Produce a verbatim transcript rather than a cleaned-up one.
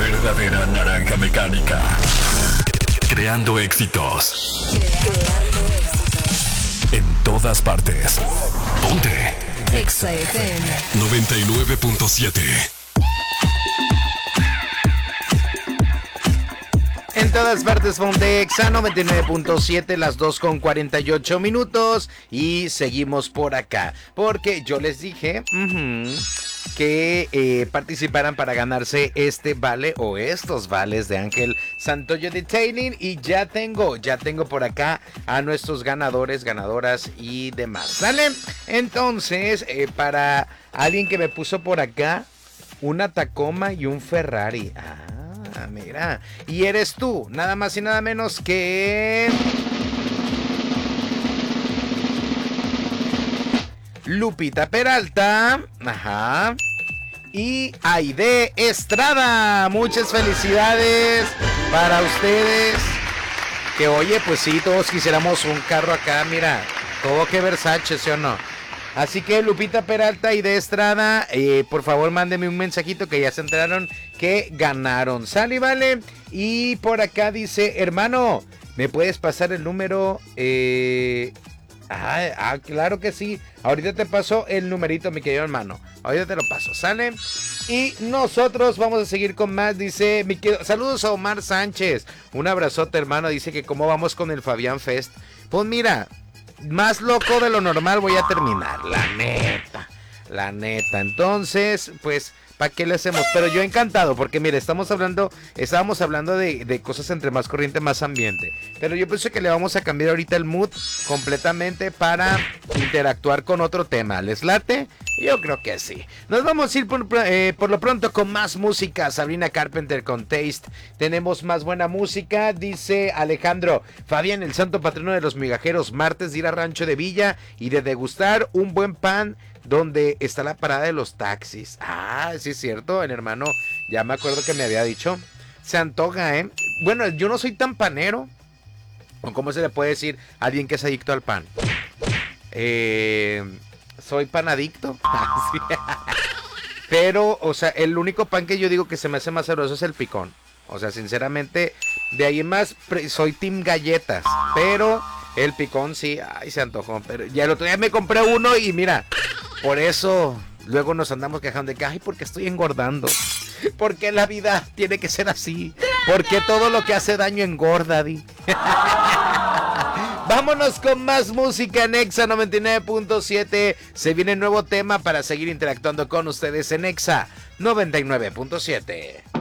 verdadera naranja mecánica. Creando éxitos. Creando éxitos. En todas partes. Ponte. Exa F M. noventa y nueve punto siete. En todas partes, Ponte Exa noventa y nueve punto siete, las dos con cuarenta y ocho minutos. Y seguimos por acá. Porque yo les dije uh-huh, que eh, participaran para ganarse este vale o estos vales de Ángel Santoyo Detailing. Y ya tengo, ya tengo por acá a nuestros ganadores, ganadoras y demás. ¿Sale? Entonces, eh, para alguien que me puso por acá, una Tacoma y un Ferrari. Ah. Ah, mira, y eres tú, nada más y nada menos que Lupita Peralta, ajá, y Aide Estrada. Muchas felicidades para ustedes. Que oye, pues sí, todos quisiéramos un carro acá, mira, todo que Versace, ¿sí o no? Así que Lupita Peralta y de Estrada, eh, por favor mándenme un mensajito que ya se enteraron que ganaron. Sale, vale. Y por acá dice, hermano, ¿me puedes pasar el número? Eh... Ah, ah, claro que sí. Ahorita te paso el numerito, mi querido hermano. Ahorita te lo paso, ¿sale? Y nosotros vamos a seguir con más. Dice, mi querido... saludos a Omar Sánchez. Un abrazote, hermano. Dice que cómo vamos con el Fabián Fest. Pues mira... más loco de lo normal voy a terminar, la neta, la neta. Entonces, pues, ¿para qué le hacemos? Pero yo encantado, porque mire, estamos hablando, estábamos hablando de, de cosas entre más corriente, más ambiente. Pero yo pienso que le vamos a cambiar ahorita el mood completamente para interactuar con otro tema. ¿Les late? Yo creo que sí. Nos vamos a ir por, eh, por lo pronto con más música. Sabrina Carpenter con Taste. Tenemos más buena música. Dice Alejandro, Fabián, el santo patrono de los migajeros. Martes de ir a Rancho de Villa y de degustar un buen pan donde está la parada de los taxis. Ah, sí es cierto, el hermano. Ya me acuerdo que me había dicho. Se antoja, ¿eh? Bueno, yo no soy tan panero. ¿O cómo se le puede decir a alguien que es adicto al pan? Eh... Soy panadicto. Pero, o sea, el único pan que yo digo que se me hace más sabroso es el picón. O sea, sinceramente, de ahí en más soy team galletas. Pero el picón sí, ay, se antojó. Pero ya el otro día me compré uno y mira, por eso luego nos andamos quejando de que, ay, porque estoy engordando. Porque la vida tiene que ser así. Porque todo lo que hace daño engorda, di. Vámonos con más música en Exa noventa y nueve punto siete. Se viene nuevo tema para seguir interactuando con ustedes en Exa noventa y nueve punto siete.